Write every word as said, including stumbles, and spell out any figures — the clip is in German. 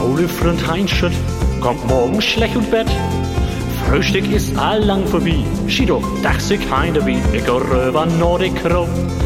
Faule Freund Heinschütt kommt morgen schlecht und Bett. Frühstück ist allang vorbei. Schido, dach sich heinde wie, ich geh rüber Nordic Crow.